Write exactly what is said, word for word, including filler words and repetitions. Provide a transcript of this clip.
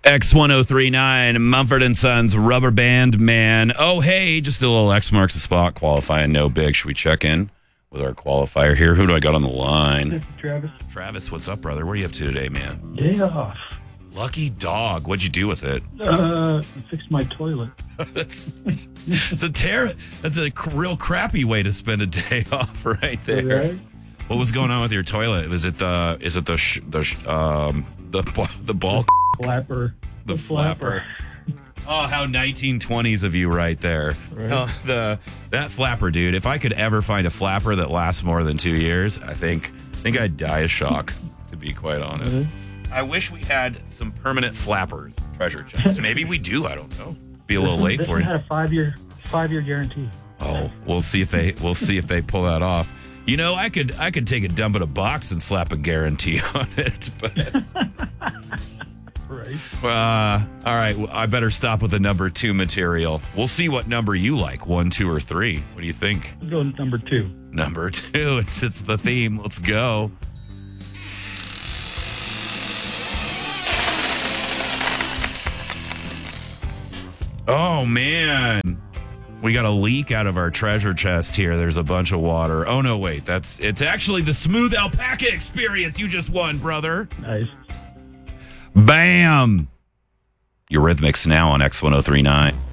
X ten thirty-nine, Mumford and Sons, Rubber Band Man. Oh, hey, just a little X marks the spot qualifying. No big. Should we check in with our qualifier here? Who do I got on the line? Travis. Travis, what's up, brother? What are you up to today, man? Day off. Lucky dog. What'd you do with it? Uh, I fixed my toilet. It's a ter- That's a c- real crappy way to spend a day off, right there. Right? What was going on with your toilet? Was it the? Is it the? Sh- the? Sh- um. The b- the ball. Flapper. The, the flapper. Oh, how nineteen twenties of you right there. Right. Oh, the that flapper, dude. If I could ever find a flapper that lasts more than two years, I think I think I'd die of shock, to be quite honest. Mhm. I wish we had some permanent flappers, treasure chests. Maybe we do. I don't know. Be a little late this for one you. had a five year five year guarantee. Oh, we'll see if they we'll see if they pull that off. You know, I could I could take a dump in a box and slap a guarantee on it, but. Right. Uh, all right, well, I better stop with the number two material. We'll see what number you like, one, two, or three. What do you think? Let's go number two. Number two. It's it's the theme. Let's go. Oh man, we got a leak out of our treasure chest here. There's a bunch of water. Oh no, wait, that's it's actually the Smooth Alpaca experience you just won, brother. Nice. Bam! Eurythmics now on X ten thirty-nine.